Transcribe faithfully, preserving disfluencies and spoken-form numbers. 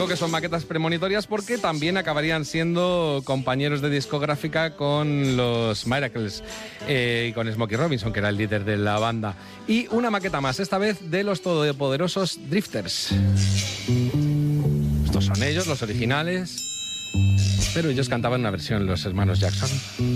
que son maquetas premonitorias porque también acabarían siendo compañeros de discográfica con los Miracles eh, y con Smokey Robinson, que era el líder de la banda. Y una maqueta más, esta vez de los todopoderosos Drifters. Estos son ellos, los originales, pero ellos cantaban una versión, los hermanos Jackson.